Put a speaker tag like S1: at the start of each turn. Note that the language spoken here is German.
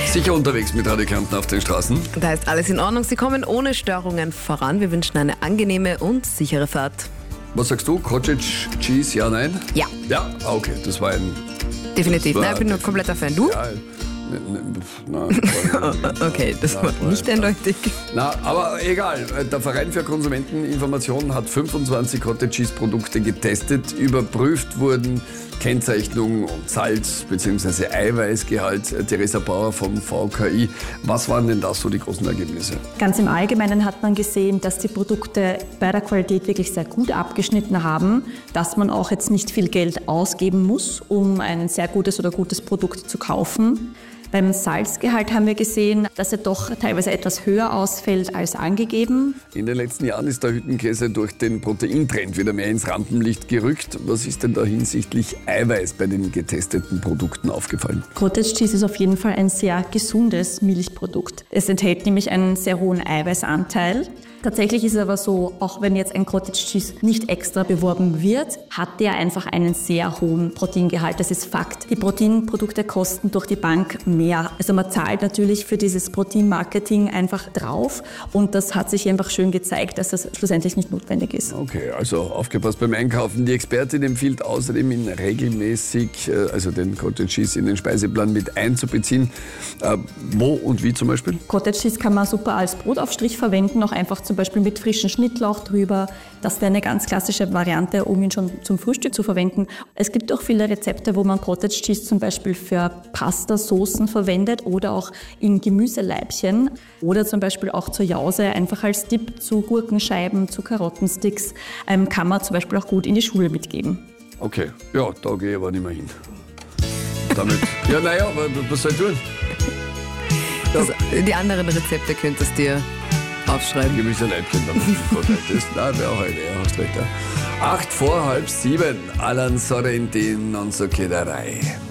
S1: Sicher unterwegs mit Radio Kärnten auf den Straßen.
S2: Da heißt alles in Ordnung. Sie kommen ohne Störungen voran. Wir wünschen eine angenehme und sichere Fahrt.
S1: Was sagst du? Cottage Cheese, ja, nein?
S2: Ja.
S1: Ja, okay, das war ein...
S2: Definitiv.
S1: Das war
S2: Nein, ich bin nur kompletter Fan. Du?
S1: Ja, nein.
S2: Okay, das war nicht eindeutig.
S1: Na, aber egal. Der Verein für Konsumenteninformation hat 25 Cottage Cheese Produkte getestet. Überprüft wurden Kennzeichnung und Salz bzw. Eiweißgehalt. Theresa Bauer vom VKI. Was waren denn da so die großen Ergebnisse?
S3: Ganz im Allgemeinen hat man gesehen, dass die Produkte bei der Qualität wirklich sehr gut abgeschnitten haben, dass man auch jetzt nicht viel Geld ausgeben muss, um ein sehr gutes oder gutes Produkt zu kaufen. Beim Salzgehalt haben wir gesehen, dass er doch teilweise etwas höher ausfällt als angegeben.
S1: In den letzten Jahren ist der Hüttenkäse durch den Proteintrend wieder mehr ins Rampenlicht gerückt. Was ist denn da hinsichtlich Eiweiß bei den getesteten Produkten aufgefallen?
S3: Cottage Cheese ist auf jeden Fall ein sehr gesundes Milchprodukt. Es enthält nämlich einen sehr hohen Eiweißanteil. Tatsächlich ist es aber so, auch wenn jetzt ein Cottage Cheese nicht extra beworben wird, hat der einfach einen sehr hohen Proteingehalt. Das ist Fakt. Die Proteinprodukte kosten durch die Bank mehr. Also man zahlt natürlich für dieses Proteinmarketing einfach drauf und das hat sich einfach schön gezeigt, dass das schlussendlich nicht notwendig ist.
S1: Okay, also aufgepasst beim Einkaufen. Die Expertin empfiehlt außerdem, ihn regelmäßig, also den Cottage Cheese in den Speiseplan mit einzubeziehen. Wo und wie zum Beispiel?
S3: Cottage Cheese kann man super als Brotaufstrich verwenden, auch einfach zum Beispiel mit frischem Schnittlauch drüber. Das wäre eine ganz klassische Variante, um ihn schon zum Frühstück zu verwenden. Es gibt auch viele Rezepte, wo man Cottage Cheese zum Beispiel für Pastasoßen verwendet oder auch in Gemüseleibchen oder zum Beispiel auch zur Jause, einfach als Dip zu Gurkenscheiben, zu Karottensticks, kann man zum Beispiel auch gut in die Schule mitgeben.
S1: Okay, ja, da gehe ich aber nicht mehr hin. Damit, ja, naja, was soll ich tun?
S2: Also, die anderen Rezepte könntest du dir aufschreiben.
S1: Gemüseleibchen damit. Nein, wäre heute, ja, hast recht. Ja. 7:08, Alan Sorrentin und so geht der Reihe.